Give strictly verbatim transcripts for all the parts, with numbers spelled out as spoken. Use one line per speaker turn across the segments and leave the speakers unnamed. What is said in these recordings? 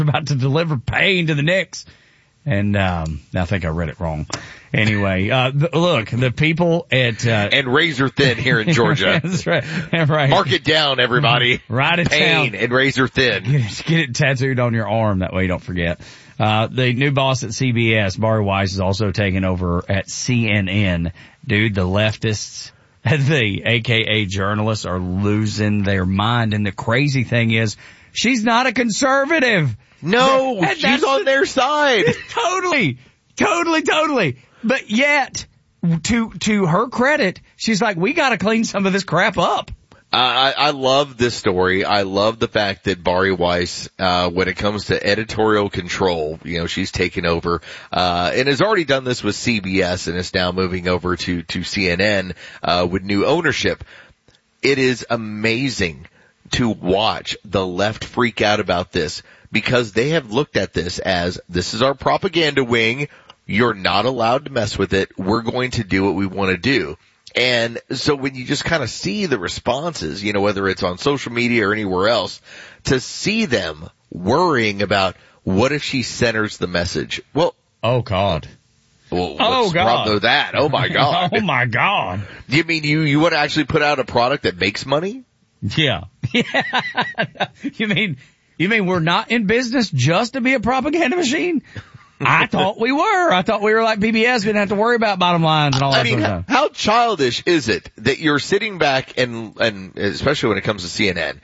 about to deliver pain to the Knicks. And, um, I think I read it wrong. Anyway, uh, th- look, the people at, uh,
and razor thin here in Georgia.
That's right. right.
Mark it down, everybody.
Right in
Pain
town.
and razor thin.
Get it, get it tattooed on your arm. That way you don't forget. Uh, the new boss at C B S, Bari Weiss, is also taking over at C N N. Dude, the leftists, the A K A journalists are losing their mind. And the crazy thing is, she's not a conservative.
No,
that,
she's on their side.
Totally, totally, totally. But yet, to to her credit, she's like, we gotta clean some of this crap up.
Uh, I, I love this story. I love the fact that Bari Weiss, uh, when it comes to editorial control, you know, she's taken over, uh, and has already done this with C B S and is now moving over to, to C N N, uh, with new ownership. It is amazing to watch the left freak out about this because they have looked at this as, this is our propaganda wing. You're not allowed to mess with it. We're going to do what we want to do. And so when you just kind of see the responses, you know, whether it's on social media or anywhere else, to see them worrying about what if she centers the message? Well,
oh God.
Well,
oh
what's
God.
the problem with that? Oh my God.
oh my God.
You mean you, you want to actually put out a product that makes money?
Yeah. Yeah. you mean, you mean we're not in business just to be a propaganda machine? I thought we were. I thought we were like P B S. We didn't have to worry about bottom lines and all that
I mean,
sort of stuff.
How childish is it that you're sitting back and, and especially when it comes to C N N,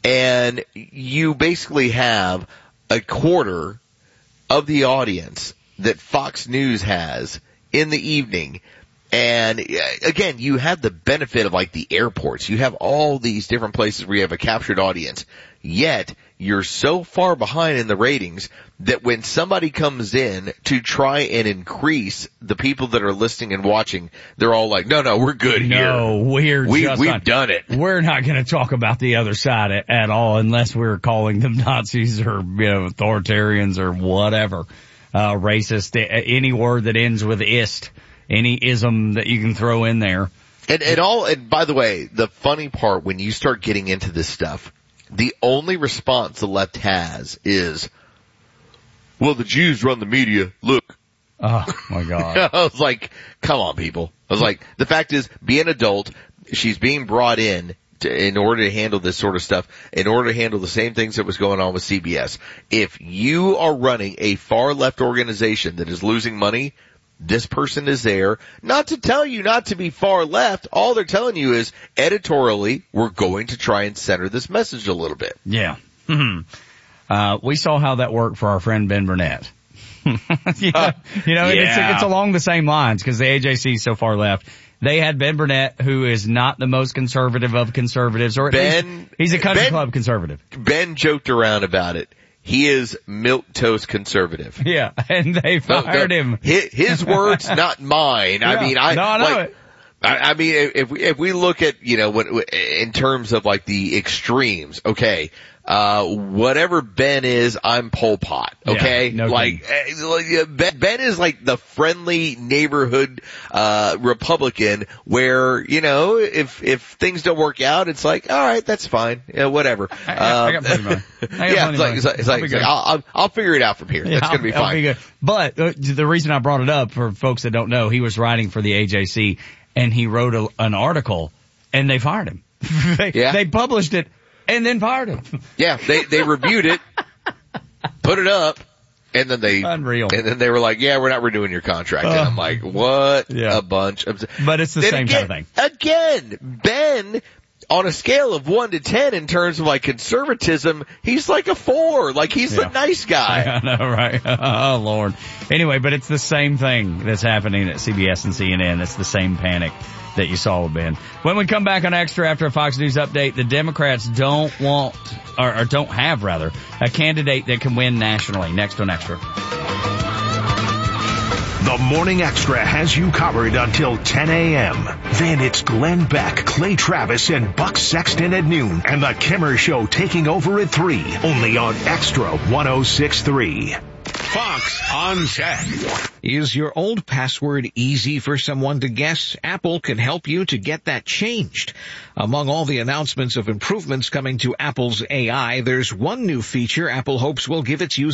and you basically have a quarter of the audience that Fox News has in the evening. And again, you have the benefit of like the airports. You have all these different places where you have a captured audience. Yet, you're so far behind in the ratings that when somebody comes in to try and increase the people that are listening and watching, they're all like, no, no, we're good here.
No, we're
we,
just
We've
not,
done it.
We're not going to talk about the other side at, at all unless we're calling them Nazis or, you know, authoritarians or whatever, uh, racist, any word that ends with ist, any ism that you can throw in there.
And, and all, and by the way, the funny part when you start getting into this stuff, the only response the left has is, well, the Jews run the media. Look.
Oh my God.
I was like, come on, people. I was like, the fact is, be an adult. She's being brought in to, in order to handle this sort of stuff, in order to handle the same things that was going on with C B S. If you are running a far left organization that is losing money, this person is there not to tell you not to be far left. All they're telling you is editorially, we're going to try and center this message a little bit.
Yeah. Mm-hmm. Uh, we saw how that worked for our friend Ben Burnett. you know,
uh,
you know
yeah.
it's, it's along the same lines because the A J C is so far left. They had Ben Burnett, who is not the most conservative of conservatives, or at
Ben,
least he's a country
Ben,
club conservative.
Ben joked around about it. He is milquetoast conservative.
Yeah, and they fired
no, no,
him.
His, his words, not mine.
Yeah.
I mean, I,
no, I know
like,
it.
I, I mean, if we, if we look at, you know, what, in terms of like the extremes, okay, uh, whatever Ben is, I'm Pol Pot, okay?
Yeah, no
like, uh, Ben, Ben is like the friendly neighborhood, uh, Republican where, you know, if, if things don't work out, it's like, alright, that's fine, yeah, whatever.
I, I, I got plenty of money. I got
yeah,
plenty
it's like, it's like, it's like, it's like I'll, I'll, I'll figure it out from here.
Yeah,
That's gonna be
I'll,
fine.
I'll be good. But uh, the reason I brought it up for folks that don't know, he was writing for the A J C and he wrote a, an article and they fired him. they,
yeah.
they published it and then fired him.
Yeah, they, they reviewed it, put it up, and then they,
Unreal.
And then they were like, yeah, we're not renewing your contract. Uh, and I'm like, what
yeah.
a bunch of,
but it's the
then
same
again,
kind of thing.
Again, Ben, on a scale of one to ten in terms of like conservatism, he's like a four. Like he's
yeah.
the nice guy.
I know, right? Oh Lord. Anyway, but it's the same thing that's happening at C B S and C N N. It's the same panic that you saw with Ben. When we come back on Extra after a Fox News update, the Democrats don't want, or, or don't have rather, a candidate that can win nationally. Next on Extra.
The Morning Extra has you covered until ten a.m. Then it's Glenn Beck, Clay Travis, and Buck Sexton at noon, and the Kimmer Show taking over at three, only on Extra one oh six point three.
Fox on Tech. Is your old password easy for someone to guess? Apple can help you to get that changed. Among all the announcements of improvements coming to Apple's A I, there's one new feature Apple hopes will give its users